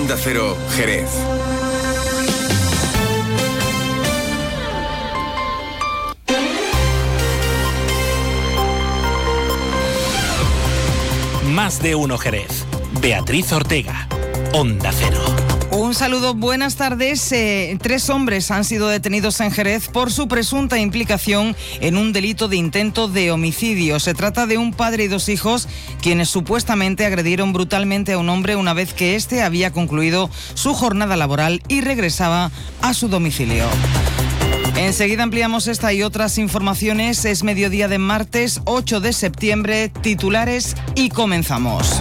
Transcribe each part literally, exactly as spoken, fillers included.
Onda Cero, Jerez. Más de uno Jerez. Beatriz Ortega, Onda Cero. Un saludo, buenas tardes. Eh, tres hombres han sido detenidos en Jerez por su presunta implicación en un delito de intento de homicidio. Se trata de un padre y dos hijos quienes supuestamente agredieron brutalmente a un hombre una vez que éste había concluido su jornada laboral y regresaba a su domicilio. Enseguida ampliamos esta y otras informaciones. Es mediodía de martes ocho de septiembre, titulares y comenzamos.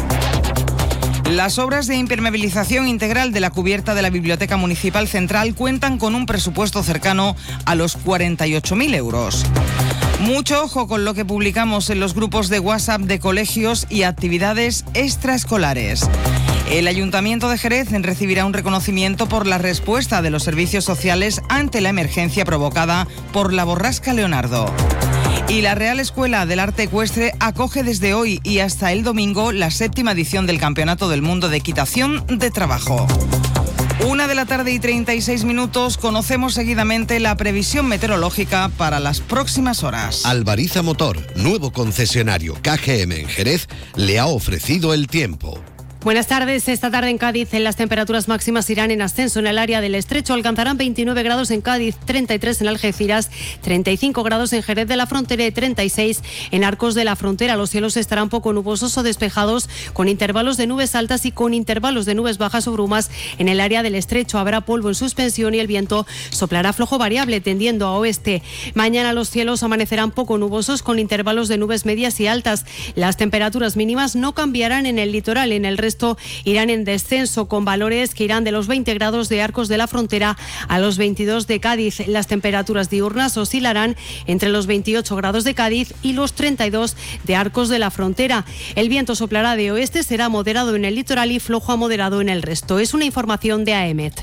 Las obras de impermeabilización integral de la cubierta de la Biblioteca Municipal Central cuentan con un presupuesto cercano a los cuarenta y ocho mil euros. Mucho ojo con lo que publicamos en los grupos de WhatsApp de colegios y actividades extraescolares. El Ayuntamiento de Jerez recibirá un reconocimiento por la respuesta de los servicios sociales ante la emergencia provocada por la borrasca Leonardo. Y la Real Escuela del Arte Ecuestre acoge desde hoy y hasta el domingo la séptima edición del Campeonato del Mundo de Equitación de Trabajo. Una de la tarde y treinta y seis minutos, conocemos seguidamente la previsión meteorológica para las próximas horas. Albariza Motor, nuevo concesionario K G M en Jerez, le ha ofrecido el tiempo. Buenas tardes. Esta tarde en Cádiz las temperaturas máximas irán en ascenso. En el área del Estrecho alcanzarán veintinueve grados en Cádiz, treinta y tres en Algeciras, treinta y cinco grados en Jerez de la Frontera y treinta y seis en Arcos de la Frontera. Los cielos estarán poco nubosos o despejados, con intervalos de nubes altas y con intervalos de nubes bajas o brumas. En el área del Estrecho habrá polvo en suspensión y el viento soplará flojo variable tendiendo a oeste. Mañana los cielos amanecerán poco nubosos con intervalos de nubes medias y altas. Las temperaturas mínimas no cambiarán en el litoral. En el resto irán en descenso con valores que irán de los veinte grados de Arcos de la Frontera a los veintidós de Cádiz. Las temperaturas diurnas oscilarán entre los veintiocho grados de Cádiz y los treinta y dos de Arcos de la Frontera. El viento soplará de oeste, será moderado en el litoral y flojo a moderado en el resto. Es una información de A E M E T.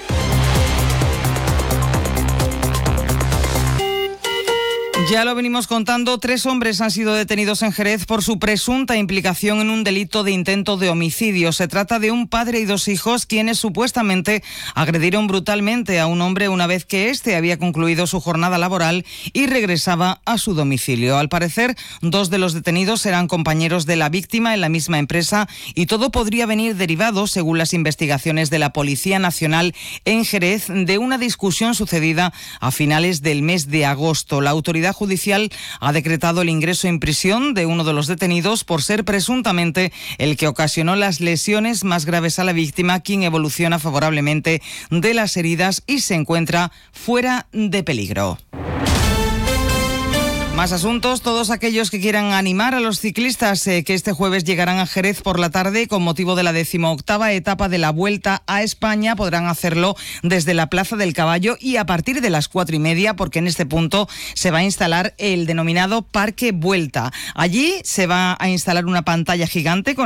Ya lo venimos contando, tres hombres han sido detenidos en Jerez por su presunta implicación en un delito de intento de homicidio. Se trata de un padre y dos hijos quienes supuestamente agredieron brutalmente a un hombre una vez que éste había concluido su jornada laboral y regresaba a su domicilio. Al parecer, dos de los detenidos eran compañeros de la víctima en la misma empresa y todo podría venir derivado, según las investigaciones de la Policía Nacional en Jerez, de una discusión sucedida a finales del mes de agosto. La autoridad judicial ha decretado el ingreso en prisión de uno de los detenidos por ser presuntamente el que ocasionó las lesiones más graves a la víctima, quien evoluciona favorablemente de las heridas y se encuentra fuera de peligro. Más asuntos, todos aquellos que quieran animar a los ciclistas eh, que este jueves llegarán a Jerez por la tarde con motivo de la decimoctava etapa de la Vuelta a España podrán hacerlo desde la Plaza del Caballo y a partir de las cuatro y media, porque en este punto se va a instalar el denominado Parque Vuelta. Allí se va a instalar una pantalla gigante con